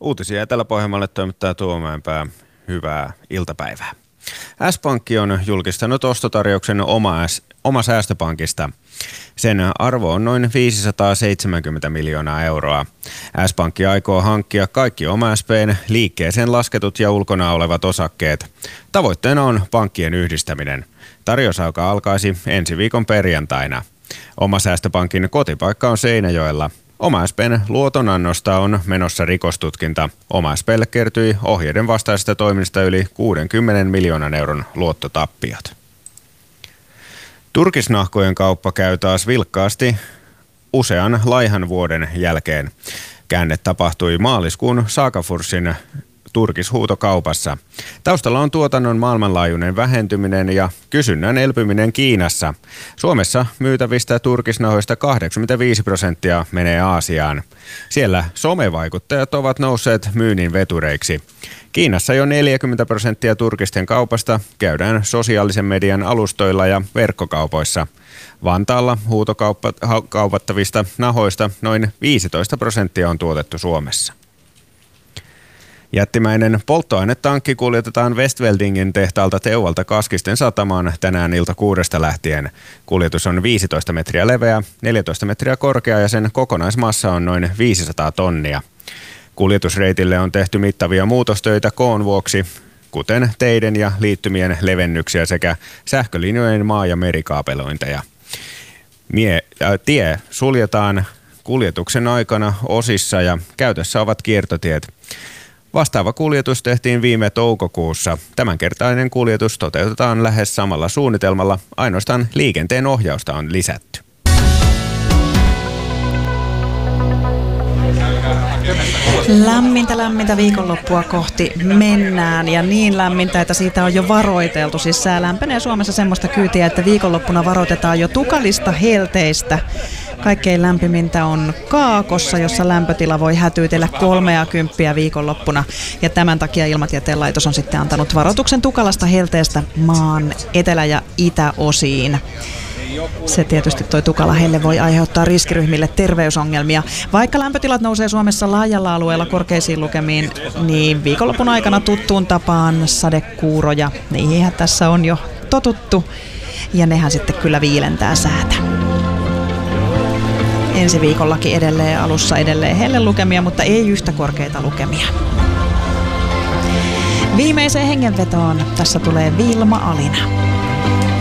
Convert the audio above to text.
Uutisia Etelä-Pohjanmaalle toimittaa Tuomäenpää. Hyvää iltapäivää. S-Pankki on julkistanut ostotarjouksen oma säästöpankista. Sen arvo on noin 570 miljoonaa euroa. S-Pankki aikoo hankkia kaikki OmaSP:n liikkeeseen lasketut ja ulkona olevat osakkeet. Tavoitteena on pankkien yhdistäminen. Tarjousaika alkaisi ensi viikon perjantaina. Oma säästöpankin kotipaikka on Seinäjoella. OmaSP:n luotonannosta on menossa rikostutkinta. OmaSP:lle kertyi ohjeiden vastaisesta toiminnasta yli 60 miljoonan euron luottotappiot. Turkisnahkojen kauppa käy taas vilkkaasti usean laihan vuoden jälkeen. Käänne tapahtui maaliskuun Sakafursin turkishuutokaupassa. Taustalla on tuotannon maailmanlaajuinen vähentyminen ja kysynnän elpyminen Kiinassa. Suomessa myytävistä turkisnahoista 85% menee Aasiaan. Siellä somevaikuttajat ovat nousseet myynnin vetureiksi. Kiinassa jo 40% turkisten kaupasta käydään sosiaalisen median alustoilla ja verkkokaupoissa. Vantaalla huutokaupattavista nahoista noin 15% on tuotettu Suomessa. Jättimäinen polttoainetankki kuljetetaan Westveldingin tehtaalta Teuvalta Kaskisten satamaan tänään ilta 6 lähtien. Kuljetus on 15 metriä leveä, 14 metriä korkea ja sen kokonaismassa on noin 500 tonnia. Kuljetusreitille on tehty mittavia muutostöitä koon vuoksi, kuten teiden ja liittymien levennyksiä sekä sähkölinjojen maa- ja merikaapelointeja. Tie suljetaan kuljetuksen aikana osissa ja käytössä ovat kiertotiet. Vastaava kuljetus tehtiin viime toukokuussa. Tämänkertainen kuljetus toteutetaan lähes samalla suunnitelmalla, ainoastaan liikenteen ohjausta on lisätty. Lämmintä viikonloppua kohti mennään ja niin lämmintä, että siitä on jo varoiteltu. Siis sää lämpenee Suomessa semmoista kyytiä, että viikonloppuna varoitetaan jo tukalista helteistä. Kaikkein lämpimintä on Kaakossa, jossa lämpötila voi hätyytellä 30 viikonloppuna. Ja tämän takia Ilmatieteen laitos on sitten antanut varoituksen tukalasta helteestä maan etelä- ja itäosiin. Se tietysti toi tukala helle voi aiheuttaa riskiryhmille terveysongelmia. Vaikka lämpötilat nousee Suomessa laajalla alueella korkeisiin lukemiin, niin viikonlopun aikana tuttuun tapaan sadekuuroja. Niihin tässä on jo totuttu ja nehän sitten kyllä viilentää säätä. Ensi viikollakin alussa edelleen hellelukemia, mutta ei yhtä korkeita lukemia. Viimeiseen hengenvetoon tässä tulee Vilma Alina.